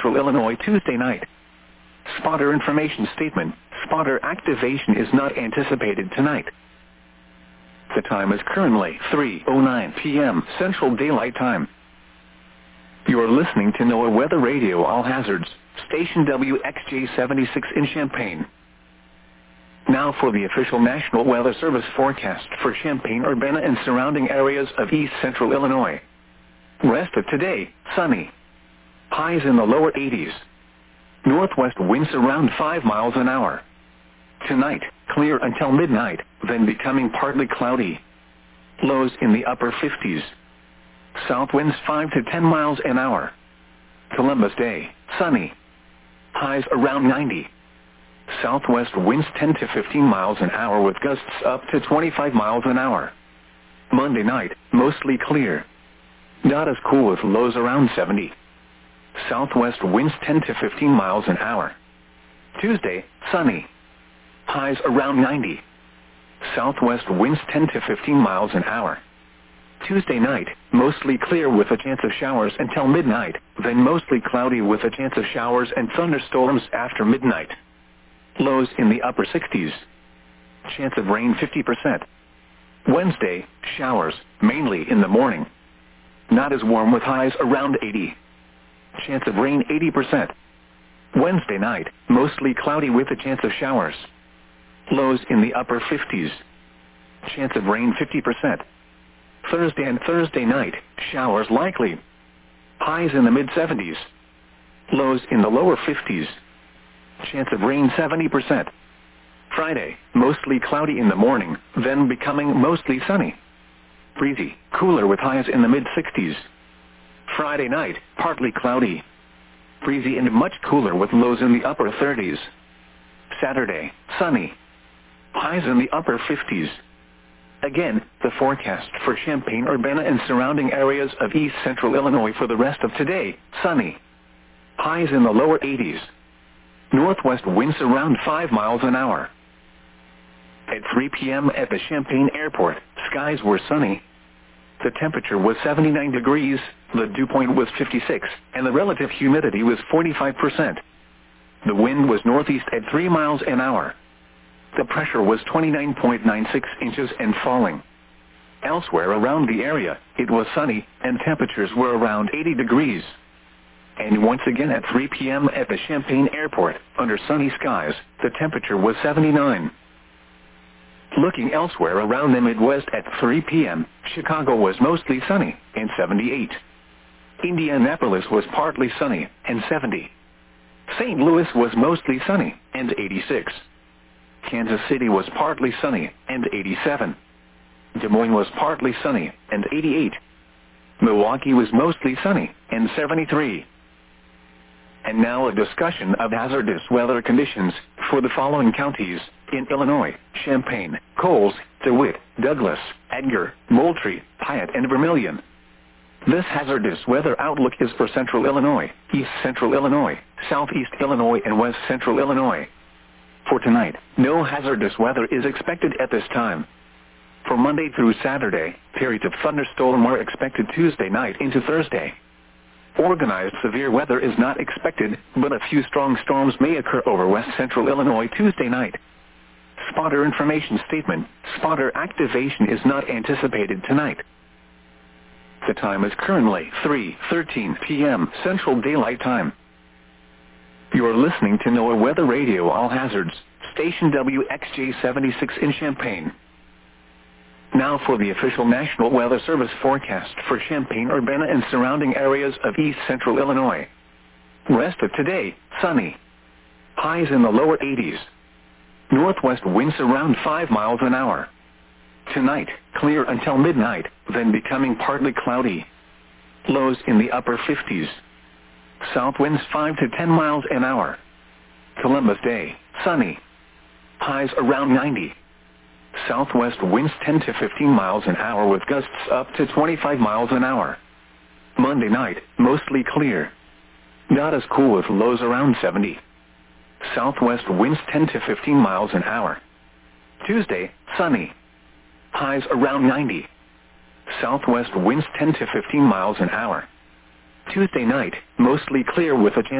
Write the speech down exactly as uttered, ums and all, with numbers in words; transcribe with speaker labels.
Speaker 1: Central Illinois Tuesday night. Spotter information statement. Spotter activation is not anticipated tonight. The time is currently three oh nine p m Central Daylight Time. You are listening to NOAA Weather Radio All Hazards, station W X J seventy-six in Champaign. Now for the official National Weather Service forecast for Champaign, Urbana, and surrounding areas of East Central Illinois. Rest of today, sunny. Highs in the lower eighties. Northwest winds around five miles an hour. Tonight, clear until midnight, then becoming partly cloudy. Lows in the upper fifties. South winds five to ten miles an hour. Columbus Day, sunny. Highs around ninety. Southwest winds ten to fifteen miles an hour with gusts up to twenty-five miles an hour. Monday night, mostly clear. Not as cool with lows around seventy. Southwest winds ten to fifteen miles an hour. Tuesday, sunny. Highs around ninety. Southwest winds ten to fifteen miles an hour. Tuesday night, mostly clear with a chance of showers until midnight, then mostly cloudy with a chance of showers and thunderstorms after midnight. Lows in the upper sixties. Chance of rain fifty percent. Wednesday, showers, mainly in the morning. Not as warm with highs around eighty. Chance of rain eighty percent. Wednesday night, mostly cloudy with a chance of showers. Lows in the upper fifties. Chance of rain fifty percent. Thursday and Thursday night, showers likely. Highs in the mid seventies. Lows in the lower fifties. Chance of rain seventy percent. Friday, mostly cloudy in the morning, then becoming mostly sunny. Breezy, cooler with highs in the mid sixties. Friday night, partly cloudy. Breezy and much cooler with lows in the upper thirties. Saturday, sunny. Highs in the upper fifties. Again, the forecast for Champaign, Urbana, and surrounding areas of East Central Illinois for the rest of today, sunny. Highs in the lower eighties. Northwest winds around five miles an hour. At three p m at the Champaign Airport, skies were sunny. The temperature was seventy-nine degrees, the dew point was fifty-six, and the relative humidity was forty-five percent. The wind was northeast at three miles an hour. The pressure was twenty-nine point nine six inches and falling. Elsewhere around the area, it was sunny, and temperatures were around eighty degrees. And once again at three p m at the Champaign Airport, under sunny skies, the temperature was seventy-nine. Looking elsewhere around the Midwest at three p m, Chicago was mostly sunny, and seventy-eight. Indianapolis was partly sunny, and seventy. Saint Louis was mostly sunny, and eighty-six. Kansas City was partly sunny, and eighty-seven. Des Moines was partly sunny, and eighty-eight. Milwaukee was mostly sunny, and seventy-three. And now a discussion of hazardous weather conditions for the following counties in Illinois: Champaign, Coles, DeWitt, Douglas, Edgar, Moultrie, Piatt, and Vermilion. This hazardous weather outlook is for Central Illinois, East Central Illinois, Southeast Illinois, and West Central Illinois. For tonight, no hazardous weather is expected at this time. For Monday through Saturday, periods of thunderstorm are expected Tuesday night into Thursday. Organized severe weather is not expected, but a few strong storms may occur over West Central Illinois Tuesday night. Spotter information statement: spotter activation is not anticipated tonight. The time is currently three thirteen p m Central Daylight Time. You are listening to NOAA Weather Radio All Hazards, station W X J seventy-six in Champaign. Now for the official National Weather Service forecast for Champaign, Urbana, and surrounding areas of East Central Illinois. Rest of today, sunny. Highs in the lower eighties. Northwest winds around five miles an hour. Tonight, clear until midnight, then becoming partly cloudy. Lows in the upper fifties. South winds five to ten miles an hour. Columbus Day, sunny. Highs around ninety. Southwest winds ten to fifteen miles an hour with gusts up to twenty-five miles an hour. Monday night, mostly clear. Not as cool with lows around seventy. Southwest winds ten to fifteen miles an hour. Tuesday, sunny. Highs around ninety. Southwest winds ten to fifteen miles an hour. Tuesday night, mostly clear with a chance